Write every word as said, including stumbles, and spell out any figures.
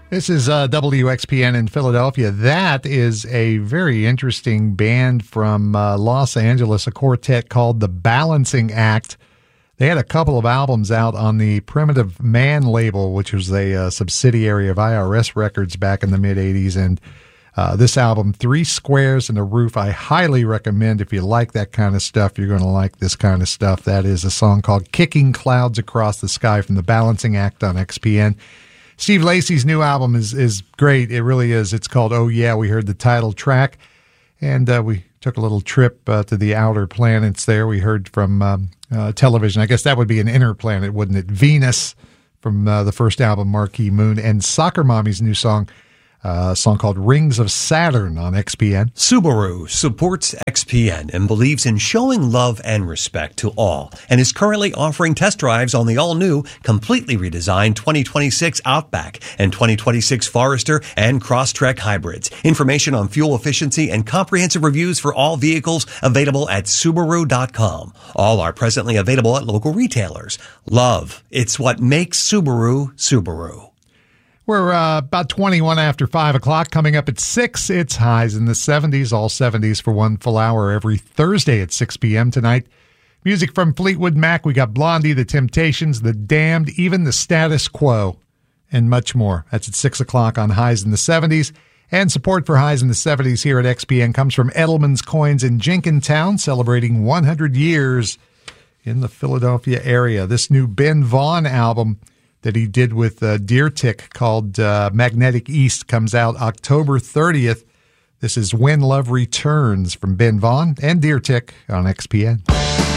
This is uh, W X P N in Philadelphia. That is a very interesting band from uh, Los Angeles, a quartet called The Balancing Act. They had a couple of albums out on the Primitive Man label, which was a uh, subsidiary of I R S Records back in the mid-eighties. And uh, this album, Three Squares and a Roof, I highly recommend. If you like that kind of stuff, you're going to like this kind of stuff. That is a song called Kicking Clouds Across the Sky from The Balancing Act on X P N. Steve Lacy's new album is is great. It really is. It's called Oh Yeah. We heard the title track, and uh, we took a little trip uh, to the outer planets there. We heard from um, uh, television. I guess that would be an inner planet, wouldn't it? Venus from uh, the first album, Marquee Moon, and Soccer Mommy's new song, uh, a song called Rings of Saturn on X P N. Subaru supports X P N and believes in showing love and respect to all, and is currently offering test drives on the all-new, completely redesigned twenty twenty-six Outback and twenty twenty-six Forester and Crosstrek hybrids. Information on fuel efficiency and comprehensive reviews for all vehicles available at Subaru dot com. All are presently available at local retailers. Love, it's what makes Subaru, Subaru. We're uh, about twenty-one after five o'clock. Coming up at six, it's highs in the seventies, all seventies for one full hour every Thursday at six p.m. tonight. Music from Fleetwood Mac. We got Blondie, The Temptations, The Damned, even The Status Quo, and much more. That's at six o'clock on Highs in the seventies. And support for Highs in the seventies here at X P N comes from Edelman's Coins in Jenkintown, celebrating one hundred years in the Philadelphia area. This new Ben Vaughn album that he did with uh, Deer Tick called uh, Magnetic East comes out October thirtieth. This is When Love Returns from Ben Vaughn and Deer Tick on X P N.